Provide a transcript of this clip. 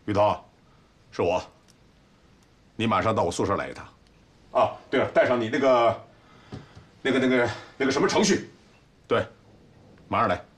雨桐，是我。你马上到我宿舍来一趟。啊，对了，带上你那个什么程序。对，马上来。